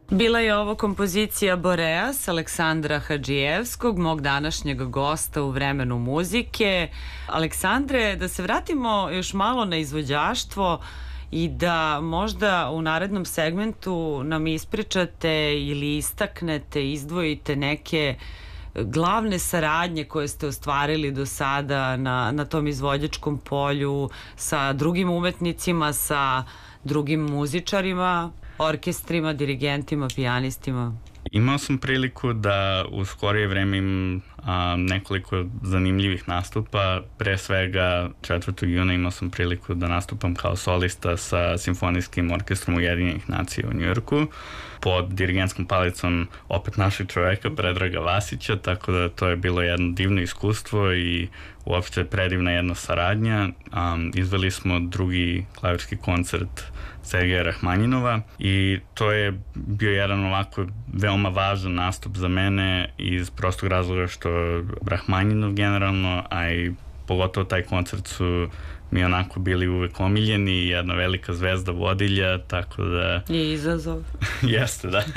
Bila je ovo kompozicija Boreas Aleksandra Hadžijevskog, mog današnjeg gosta u vremenu muzike. Aleksandre, da se vratimo još malo na izvođaštvo i da možda u narednom segmentu nam ispričate ili istaknete, izdvojite neke glavne saradnje koje ste ostvarili do sada na tom izvođačkom polju sa drugim umetnicima, sa drugim muzičarima, orkestrima, dirigentima, pijanistima. Imao sam priliku da u skorije vreme imam nekoliko zanimljivih nastupa. Pre svega 4. juna imao sam priliku da nastupam kao solista sa Simfonijskim orkestrom Ujedinjenih nacija u Njujorku pod dirigentskom palicom opet našeg čoveka Predraga Vasića, tako da to je bilo jedno divno iskustvo i uopšte predivna jedna saradnja. Izveli smo drugi klavirski koncert Sergeja Rahmanjinova i to je bio jedan ovako veoma važan nastup za mene iz prostog razloga što Rahmanjinov generalno, a i pogotovo taj koncert su mi onako bili uvek omiljeni, jedna velika zvezda vodilja, tako da... I izazov. Jeste, da.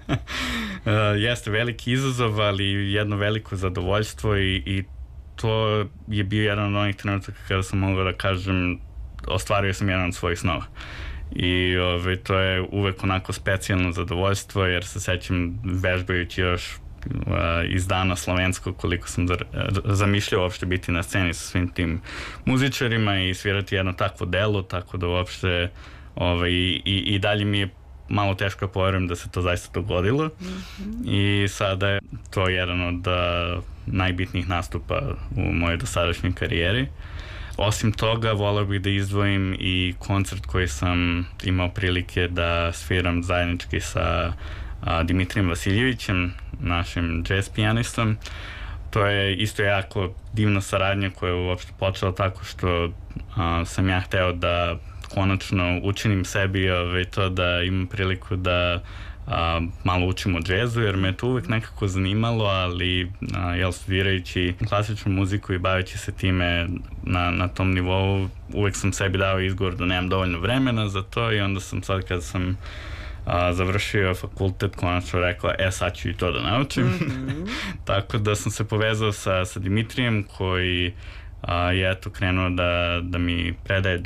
Jeste veliki izazov, ali jedno veliko zadovoljstvo i to je bio jedan od onih trenutaka kada sam mogao da kažem ostvario sam jedan od svojih snova. I to je uvek onako specijalno zadovoljstvo jer se sećam vežbajući još iz dana slovenskog koliko sam zamišljao uopšte biti na sceni sa svim tim muzičarima i svirati jedno takvo delo, tako da uopšte i dalje mi je malo teško da poverujem da se to zaista dogodilo. I sada je to jedan od najbitnijih nastupa u mojoj dosadašnjoj karijeri. Osim toga, voleo bih da izdvojim i koncert koji sam imao prilike da sviram zajednički sa Dimitrijem Vasiljevićem, našim jazz pijanistom. To je isto jako divna saradnja koja je uopšte počela tako što sam ja hteo da konačno učinim sebi to da imam priliku da malo učim o džezu, jer me to uvek nekako zanimalo, ali studirajući klasičnu muziku i baveći se time na tom nivou, uvek sam sebi dao izgovor da nemam dovoljno vremena za to i onda sam sad kada sam završio fakultet konačno rekao, sad ću i to da naučim. Tako da sam se povezao sa Dimitrijem koji je krenuo da mi predaje